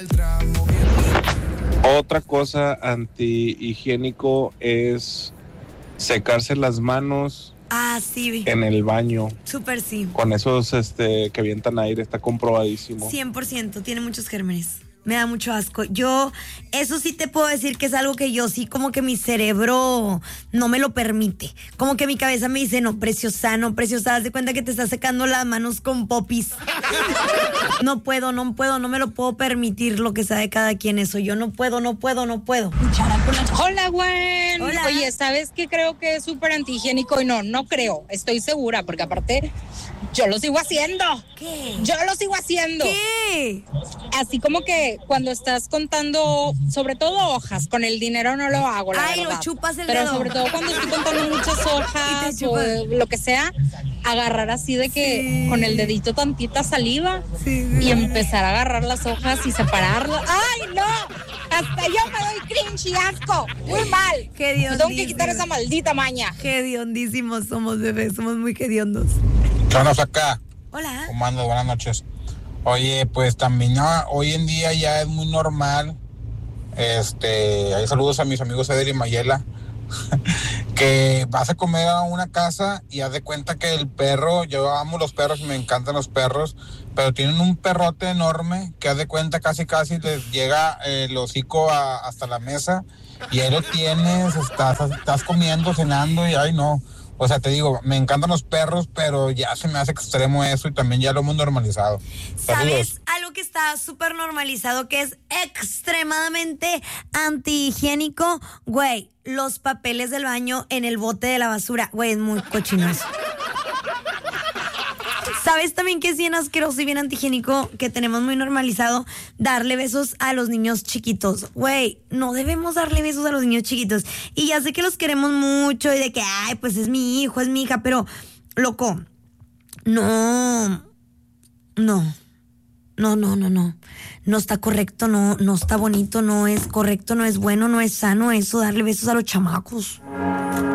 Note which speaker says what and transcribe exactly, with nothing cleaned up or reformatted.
Speaker 1: Otra cosa antihigiénico es secarse las manos
Speaker 2: Ah, sí.
Speaker 1: en el baño.
Speaker 2: Súper sí.
Speaker 1: Con esos este, que avientan aire, está comprobadísimo.
Speaker 2: cien por ciento, tiene muchos gérmenes. Me da mucho asco. Yo, eso sí te puedo decir que es algo que yo sí, como que mi cerebro no me lo permite. Como que mi cabeza me dice, no, preciosa, no, preciosa, haz de cuenta que te estás secando las manos con popis. No puedo, no puedo, no me lo puedo permitir lo que sea de cada quien eso. Yo no puedo, no puedo, no puedo.
Speaker 3: Hola, Gwen.
Speaker 2: Hola.
Speaker 3: Oye, ¿sabes qué creo que es súper antihigiénico? Y no, no creo, estoy segura, porque aparte yo lo sigo haciendo.
Speaker 2: ¿Qué?
Speaker 3: Yo lo sigo haciendo.
Speaker 2: ¿Qué?
Speaker 3: Así como que cuando estás contando, sobre todo hojas, con el dinero no lo hago, la
Speaker 2: Ay,
Speaker 3: verdad.
Speaker 2: lo chupas el
Speaker 3: Pero
Speaker 2: dedo.
Speaker 3: sobre todo cuando estoy contando muchas
Speaker 2: Y
Speaker 3: hojas
Speaker 2: te
Speaker 3: o
Speaker 2: chupas.
Speaker 3: lo que sea, agarrar así de que
Speaker 2: Sí.
Speaker 3: con el dedito tantita saliva
Speaker 2: Sí, sí.
Speaker 3: y empezar a agarrar las hojas y separarlas. ¡Ay, no! Hasta yo me doy cringe y asco. Muy mal.
Speaker 2: Qué
Speaker 3: Me tengo que
Speaker 2: diosísimo.
Speaker 3: quitar esa maldita maña.
Speaker 2: Qué hediondísimos somos, bebés. Somos muy hediondos.
Speaker 4: ¿Qué onda acá?
Speaker 2: Hola.
Speaker 4: ¿Cómo andas? Buenas noches. Oye, pues también no, hoy en día ya es muy normal. Este, hay saludos a mis amigos Eder y Mayela. Que vas a comer a una casa y haz de cuenta que el perro, yo amo los perros y me encantan los perros, pero tienen un perrote enorme que haz de cuenta casi casi les llega el hocico a, hasta la mesa y ahí lo tienes, estás, estás comiendo, cenando y ay no. O sea, te digo, me encantan los perros, pero ya se me hace extremo eso y también ya lo hemos normalizado.
Speaker 2: ¿Sabes
Speaker 4: Saludos.
Speaker 2: algo que está súper normalizado que es extremadamente antihigiénico? Güey, los papeles del baño en el bote de la basura. Güey, es muy cochinoso. ¿Sabes también que es bien asqueroso y bien antihigiénico que tenemos muy normalizado? Darle besos a los niños chiquitos. Güey, no debemos darle besos a los niños chiquitos. Y ya sé que los queremos mucho y de que, ay, pues es mi hijo, es mi hija, pero, loco, no, no, no, no, no, no. No está correcto, no, no está bonito, no es correcto, no es bueno, no es sano eso, darle besos a los chamacos.